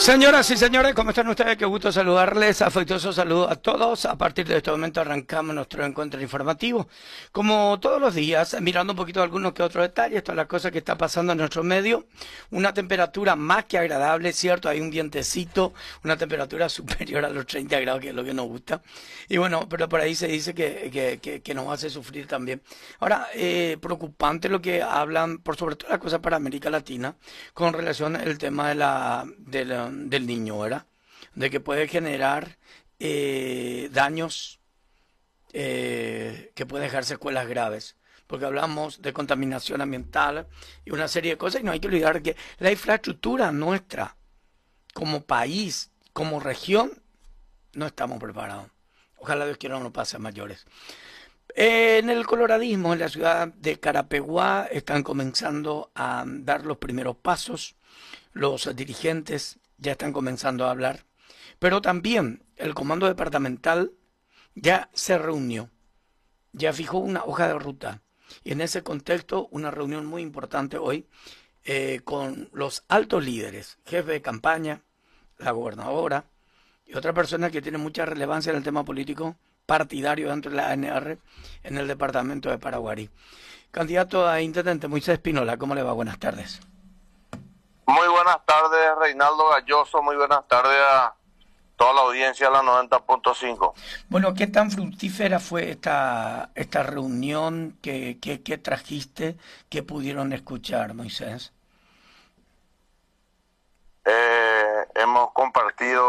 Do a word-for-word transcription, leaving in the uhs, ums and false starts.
Señoras y señores, ¿cómo están ustedes? Qué gusto saludarles, afectuoso saludo a todos. A partir de este momento arrancamos nuestro encuentro informativo. Como todos los días, mirando un poquito algunos que otros detalles, todas las cosas que está pasando en nuestro medio. Una temperatura más que agradable, ¿cierto? Hay un vientecito, una temperatura superior a los treinta grados, que es lo que nos gusta. Y bueno, pero por ahí se dice que, que, que, que nos hace sufrir también. Ahora, eh, preocupante lo que hablan, por sobre todo las cosas para América Latina, con relación al tema de la, de la del niño, ¿verdad? De que puede generar eh, daños, eh, que puede dejar secuelas graves. Porque hablamos de contaminación ambiental y una serie de cosas, y no hay que olvidar que la infraestructura nuestra, como país, como región, no estamos preparados. Ojalá Dios quiera no nos pase a mayores. En el coloradismo, en la ciudad de Carapeguá, están comenzando a dar los primeros pasos. Los dirigentes ya están comenzando a hablar. Pero también el comando departamental ya se reunió, ya fijó una hoja de ruta. Y en ese contexto, una reunión muy importante hoy eh, con los altos líderes, jefe de campaña, la gobernadora y otra persona que tiene mucha relevancia en el tema político partidario dentro de la A N R en el departamento de Paraguarí. Candidato a intendente Moisés Pinola, ¿cómo le va? Buenas tardes. Muy buenas tardes, Reinaldo Galloso. Muy buenas tardes a toda la audiencia de la noventa punto cinco. Bueno, ¿qué tan fructífera fue esta, esta reunión? ¿Qué, qué, qué trajiste? ¿Qué pudieron escuchar, Moisés? Eh, hemos compartido